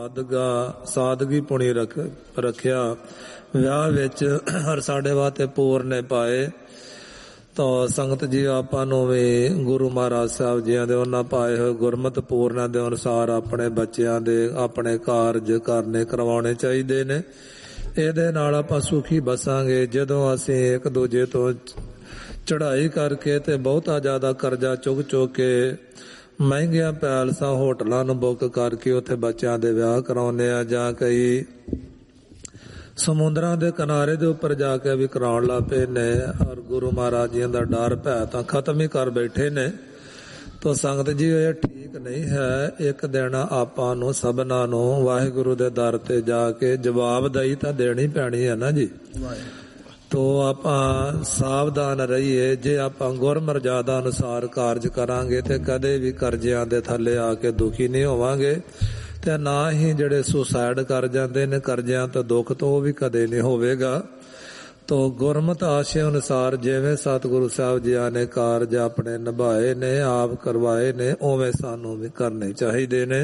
ਸਾਦਗੀ ਪੁਣੀ ਰੱਖਿਆ ਵਿਆਹ ਵਿੱਚ ਹਰ ਸਾਡੇ ਵਾਸਤੇ ਪੂਰਨੇ ਪਾਏ। ਤਾਂ ਸੰਗਤ ਜੀ ਆਪਾਂ ਨੂੰ ਵੀ ਗੁਰੂ ਮਹਾਰਾਜ ਸਾਹਿਬ ਜੀਆਂ ਦੇ ਉਹਨਾਂ ਪਾਏ ਹੋਏ ਗੁਰਮਤਿ ਪੂਰਨਾਂ ਦੇ ਅਨੁਸਾਰ ਆਪਣੇ ਬੱਚਿਆਂ ਦੇ ਆਪਣੇ ਕਾਰਜ ਕਰਵਾਉਣੇ ਚਾਹੀਦੇ ਨੇ। ਇਹਦੇ ਨਾਲ ਆਪਾਂ ਸੁਖੀ ਬਸਾਂਗੇ। ਜਦੋਂ ਅਸੀਂ ਇੱਕ ਦੂਜੇ ਤੋਂ ਚੜ੍ਹਾਈ ਕਰਕੇ ਤੇ ਬਹੁਤਾ ਜ਼ਿਆਦਾ ਕਰਜ਼ਾ ਚੁੱਕ ਕੇ ਮਹਿੰਗੀਆਂ ਪੈਲਸਾਂ ਹੋਟਲਾਂ ਨੂੰ ਬੁੱਕ ਕਰਕੇ ਉੱਥੇ ਬੱਚਿਆਂ ਦੇ ਵਿਆਹ ਕਰਾਉਂਦੇ ਆ, ਜਾਂ ਕਈ ਸਮੁੰਦਰਾਂ ਦੇ ਕਿਨਾਰੇ ਦੇ ਉੱਪਰ ਜਾ ਕੇ ਵੀ ਕਰਾਉਣ ਲੱਗ ਪਏ ਨੇ। ਔਰ ਗੁਰੂ ਮਹਾਰਾਜ ਜੀ ਦਾ ਡਰ ਭੈ ਤਾਂ ਖਤਮ ਹੀ ਕਰ ਬੈਠੇ ਨੇ। ਤਾਂ ਸੰਗਤ ਜੀ ਇਹ ਠੀਕ ਨਹੀਂ ਹੈ। ਇੱਕ ਦਿਨ ਆਪਾਂ ਨੂੰ ਸਭਨਾਂ ਨੂੰ ਵਾਹਿਗੁਰੂ ਦੇ ਦਰ ਤੇ ਜਾ ਕੇ ਜਵਾਬਦੇਹੀ ਤਾਂ ਦੇਣੀ ਪੈਣੀ ਹੈ ਨਾ ਜੀ। ਤੋ ਆਪਾਂ ਸਾਵਧਾਨ ਰਹੀਏ। ਜੇ ਆਪਾਂ ਗੁਰਮਰਜ਼ਾਦਾ ਅਨੁਸਾਰ ਕਾਰਜ ਕਰਾਂਗੇ ਤੇ ਕਦੇ ਵੀ ਕਰਜ਼ਿਆਂ ਦੇ ਥੱਲੇ ਆ ਕੇ ਦੁਖੀ ਨਹੀਂ ਹੋਵਾਂਗੇ, ਤੇ ਨਾ ਹੀ ਜਿਹੜੇ ਸੁਸਾਇਡ ਕਰ ਜਾਂਦੇ ਨੇ ਕਰਜ਼ਿਆਂ ਤੋਂ ਦੁੱਖ ਤੋਂ ਉਹ ਵੀ ਕਦੇ ਨਹੀਂ ਹੋਵੇਗਾ। ਤੋ ਗੁਰਮਤਿ ਆਸ਼ੇ ਅਨੁਸਾਰ ਜਿਵੇਂ ਸਤਿਗੁਰੂ ਸਾਹਿਬ ਜੀਆਂ ਨੇ ਕਾਰਜ ਆਪਣੇ ਨਿਭਾਏ ਨੇ, ਆਪ ਕਰਵਾਏ ਨੇ, ਉਵੇਂ ਸਾਨੂੰ ਵੀ ਕਰਨੇ ਚਾਹੀਦੇ ਨੇ।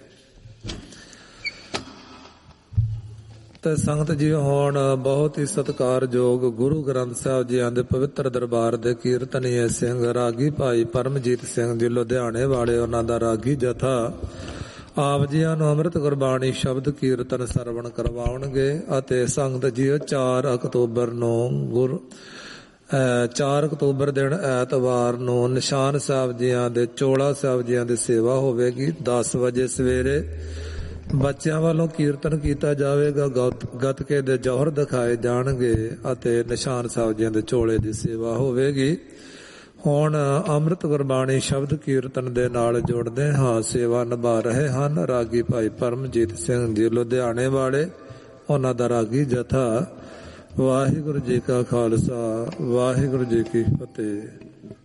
ਤੇ ਸੰਗਤ ਜੀ ਹੁਣ ਬਹੁਤ ਹੀ ਸਤਿਕਾਰਯੋਗ ਗੁਰੂ ਗ੍ਰੰਥ ਸਾਹਿਬ ਜੀਆਂ ਦੇ ਪਵਿੱਤਰ ਦਰਬਾਰ ਦੇ ਕੀਰਤਨੀਏ ਸਿੰਘ ਰਾਗੀ ਭਾਈ ਪਰਮਜੀਤ ਸਿੰਘ ਜੀ ਲੁਧਿਆਣੇ ਵਾਲੇ, ਉਹਨਾਂ ਦਾ ਰਾਗੀ ਜਥਾ ਆਪ ਜੀਆਂ ਨੂੰ ਅੰਮ੍ਰਿਤ ਗੁਰਬਾਣੀ ਸ਼ਬਦ ਕੀਰਤਨ ਸਰਵਣ ਕਰਵਾਉਣਗੇ। ਅਤੇ ਸੰਗਤ ਜੀ 4 ਅਕਤੂਬਰ ਨੂੰ 4 ਅਕਤੂਬਰ ਦਿਨ ਐਤਵਾਰ ਨੂੰ ਨਿਸ਼ਾਨ ਸਾਹਿਬ ਜੀਆਂ ਦੇ ਚੋਲਾ ਸਾਹਿਬ ਜੀਆਂ ਦੀ ਸੇਵਾ ਹੋਵੇਗੀ। 10 ਵਜੇ ਸਵੇਰੇ ਬੱਚਿਆਂ ਵੱਲੋਂ ਕੀਰਤਨ ਕੀਤਾ ਜਾਵੇਗਾ, ਗੱਤਕੇ ਦੇ ਜੌਹਰ ਦਿਖਾਏ ਜਾਣਗੇ ਅਤੇ ਨਿਸ਼ਾਨ ਸਾਹਿਬ ਜੀਆਂ ਦੇ ਚੋਲੇ ਦੀ ਸੇਵਾ ਹੋਵੇਗੀ। ਹੁਣ ਅੰਮ੍ਰਿਤ ਗੁਰਬਾਣੀ ਸ਼ਬਦ ਕੀਰਤਨ ਦੇ ਨਾਲ ਜੁੜਦੇ ਹਾਂ। ਸੇਵਾ ਨਿਭਾ ਰਹੇ ਹਨ ਰਾਗੀ ਭਾਈ ਪਰਮਜੀਤ ਸਿੰਘ ਜੀ ਲੁਧਿਆਣੇ ਵਾਲੇ, ਉਹਨਾਂ ਦਾ ਰਾਗੀ ਜਥਾ। ਵਾਹਿਗੁਰੂ ਜੀ ਕਾ ਖਾਲਸਾ, ਵਾਹਿਗੁਰੂ ਜੀ ਕੀ ਫਤਿਹ।